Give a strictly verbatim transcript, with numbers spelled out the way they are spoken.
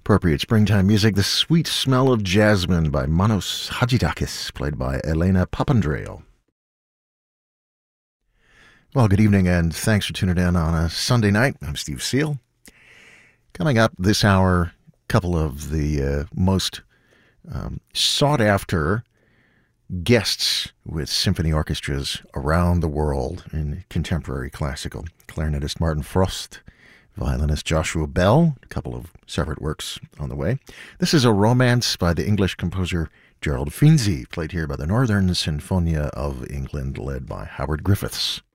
Appropriate springtime music, The Sweet Smell of Jasmine by Manos Hadjidakis, played by Elena Papandreou. Well, good evening and thanks for tuning in on a Sunday night. I'm Steve Seal. Coming up this hour, a couple of the uh, most um, sought-after guests with symphony orchestras around the world in contemporary classical. Clarinetist Martin Frost, violinist Joshua Bell, a couple of separate works on the way. This is a romance by the English composer Gerald Finzi, played here by the Northern Sinfonia of England, led by Howard Griffiths.